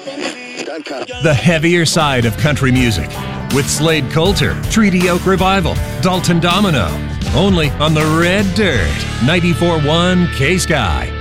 The heavier side of country music with Slade Coulter, Treaty Oak Revival, Dalton Domino. Only on the Red Dirt, 94.1 K-Sky.